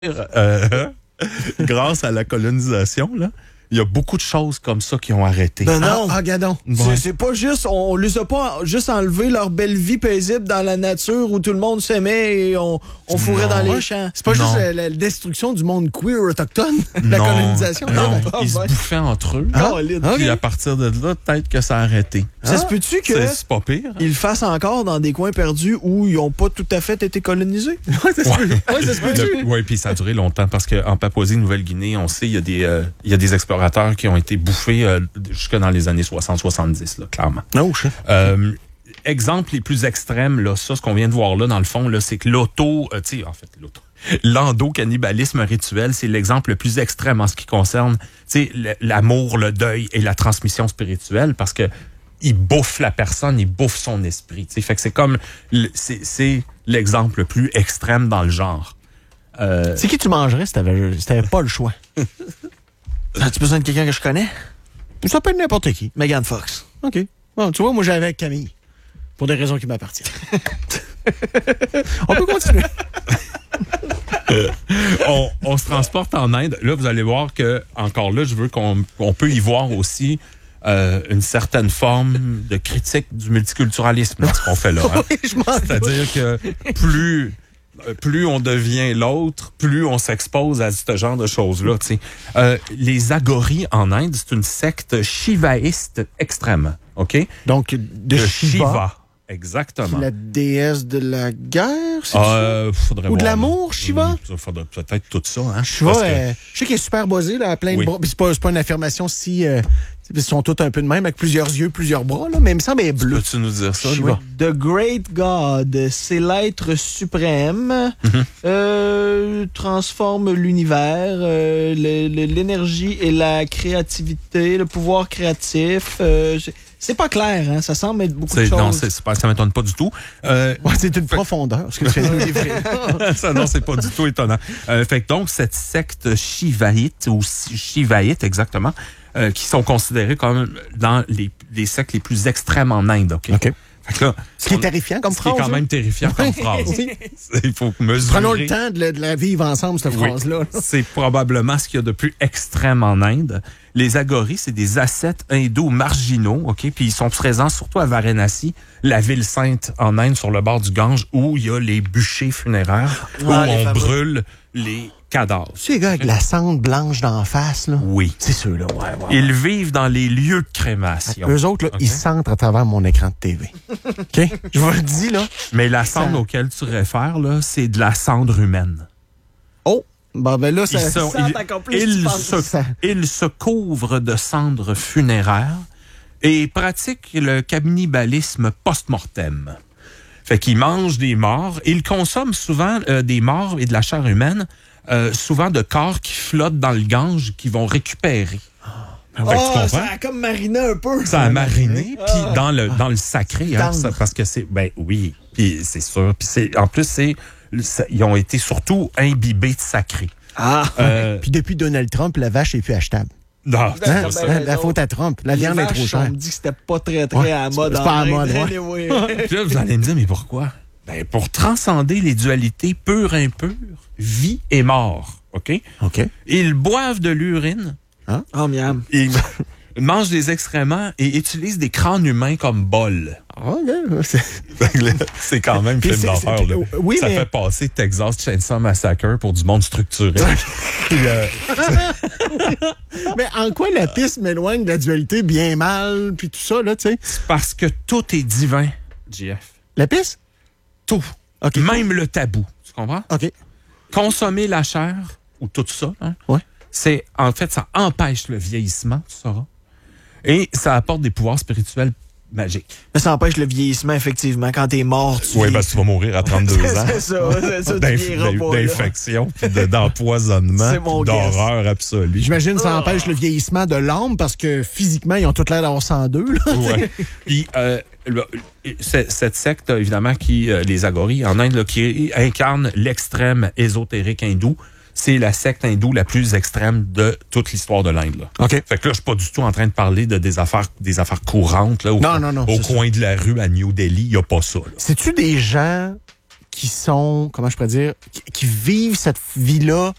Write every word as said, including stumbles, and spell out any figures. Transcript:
euh, grâce à la colonisation, là, il y a beaucoup de choses comme ça qui ont arrêté. Ben non, ah, regardons. Ouais. C'est, c'est pas juste, on, on les a pas juste enlevé leur belle vie paisible dans la nature où tout le monde s'aimait et on, on fourrait Non. dans les Ouais. champs. C'est pas Non. juste la, la destruction du monde queer autochtone, la Non, colonisation. Non, Ah, ils se ouais. bouffaient entre eux. Ah, Puis ok. à partir de là, peut-être que ça a arrêté. Ça se peut-tu que C'est, c'est pas pire. ils le fassent encore dans des coins perdus où ils n'ont pas tout à fait été colonisés? Ouais, ça se peut. Ouais, ça se peut-tu? Oui, puis ça a duré longtemps parce qu'en Papouasie-Nouvelle-Guinée, on sait, il y a des, euh, il y a des explorateurs qui ont été bouffés euh, jusque dans les années soixante soixante-dix, là, clairement. Non, je sais. Euh, exemple les plus extrêmes, là, ça, ce qu'on vient de voir là, dans le fond, là, c'est que l'auto, euh, tu sais, en fait, l'auto, l'endo-cannibalisme rituel, c'est l'exemple le plus extrême en ce qui concerne, tu sais, l'amour, le deuil et la transmission spirituelle, parce que il bouffe la personne, il bouffe son esprit, tu sais, fait que c'est comme, c'est, c'est l'exemple le plus extrême dans le genre. Euh, C'est qui tu mangerais si t'avais, si t'avais pas le choix? As-tu besoin de quelqu'un que je connais? Ça peut être n'importe qui. Megan Fox. OK. Bon, tu vois, moi, j'avais avec Camille. Pour des raisons qui m'appartiennent. On peut continuer. on, on se transporte en Inde. Là, vous allez voir que, encore là, je veux qu'on on peut y voir aussi euh, une certaine forme de critique du multiculturalisme dans ce qu'on fait là. Hein. Oui, je m'en C'est-à-dire que plus... plus on devient l'autre, plus on s'expose à ce genre de choses-là. Tu sais. Euh, les agoris en Inde, c'est une secte shivaïste extrême. OK? Donc, de, De Shiva. Shiva. Exactement. La déesse de la guerre, c'est Euh, faudrait Ou de voir, l'amour, là. Shiva? Hum, Ça faudrait peut-être tout ça. Hein? Shiva, Parce que- euh, je sais qu'elle est super buzzée, là, à plein Oui. de bras. Puis C'est pas, c'est pas une affirmation si... Euh, ils sont tous un peu de même, avec plusieurs yeux, plusieurs bras, là, mais il me semble qu'elle est bleue. Peux-tu nous dire ça, Shiva. Shiva? The Great God, c'est l'être suprême, Mm-hmm. euh, transforme l'univers, euh, le- le- l'énergie et la créativité, le pouvoir créatif. euh, c'est- c'est pas clair, hein? Ça semble être beaucoup de C'est- choses. non, c'est, c'est pas, ça m'étonne pas du tout. Euh, Ouais, c'est une profondeur, ce que tu viens de nous livrer. ça, non, c'est pas du tout étonnant. Euh, fait que donc, cette secte shivaïte, ou si- shivaïte exactement, euh, qui sont considérés comme dans les, les sectes les plus extrêmes en Inde. OK? OK. Fait que là, Ce qui est on- terrifiant comme ce qui est phrase. quand même terrifiant comme phrase. Oui. Il faut mesurer. Prenons le temps de la, de la vivre ensemble, cette Oui. phrase-là. C'est probablement ce qu'il y a de plus extrême en Inde. Les agoris, c'est des ascètes hindous marginaux, OK? Puis ils sont présents surtout à Varanasi, la ville sainte en Inde, sur le bord du Gange, où il y a les bûchers funéraires, où Ah, les on fameux. brûle les cadavres. Tu sais, les gars, avec la cendre blanche d'en face, là. Oui. C'est ceux-là, ouais, ouais. Ils vivent dans les lieux de crémation. Eux autres, là, OK. ils sentent à travers mon écran de T V. OK? Je vous le dis, là. Mais la cendre Ça- auquel tu réfères, là, c'est de la cendre humaine. Oh! Bon, ben là, ça Ils, sont- sent ils- encore plus, ils tu penses. se, Ça- ils se couvrent de cendres funéraires et pratiquent le cannibalisme post-mortem. Fait qu'ils mangent des morts. Ils consomment souvent euh, des morts et de la chair humaine, euh, souvent de corps qui flottent dans le Gange, qu'ils vont récupérer. Fait que tu Oh, comprends? ça a comme mariné un peu. Ça a mariné, puis dans le dans le sacré, hein, Tendre. ça, parce que c'est ben oui, puis c'est sûr, puis c'est en plus c'est ça- ils ont été surtout imbibés de sacré. Ah! Euh, Puis depuis Donald Trump, la vache est plus achetable. Non, c'est Hein? pas ça. Hein? La faute à Trump. La viande est trop chère. On me dit que c'était pas très, très Ouais, à la mode. c'est pas en à la mode, Inde. ouais. Anyway. Puis là, vous allez me dire, mais pourquoi? Ben, pour transcender les dualités pure impure, vie et mort. OK? OK. Ils boivent de l'urine, Oh, miam. ils mangent des excréments et utilisent des crânes humains comme bol. Oh, là, c'est- Fait que là, c'est quand même Puis film c'est- d'horreur. c'est- là. oui, Ça mais- fait passer Texas Chainsaw Massacre pour du monde structuré. Puis, euh, Mais en quoi la piste m'éloigne de la dualité bien mal, puis tout ça, là, tu sais? c'est parce que tout est divin, J F. La piste? Tout. OK. Même le tabou. Tu comprends? OK. Consommer la chair, ou tout ça, hein, Ouais. c'est, en fait, ça empêche le vieillissement, tu sauras. Et ça apporte des pouvoirs spirituels magiques. Mais ça empêche le vieillissement, effectivement. Quand t'es mort, tu Oui, vieillis. parce que tu vas mourir à trente-deux ans. C'est ça, c'est ça, tu D'inf- vieilliras pas, là. D'infection, puis de- d'empoisonnement, C'est mon puis d'horreur absolue. J'imagine que ça empêche le vieillissement de l'âme parce que physiquement, ils ont toute l'air d'avoir cent deux, là. Ouais. Puis euh, le- c'est- cette secte, évidemment, qui euh, les agoris en Inde, là, qui incarne l'extrême ésotérique hindou, c'est la secte hindoue la plus extrême de toute l'histoire de l'Inde. Là. OK. Fait que là, je suis pas du tout en train de parler de des affaires, des affaires courantes là, au, Non, non, non, au c'est coin de la rue à New Delhi. Il n'y a pas ça. Là. C'est-tu des gens qui sont, comment je pourrais dire, qui, qui vivent cette vie-là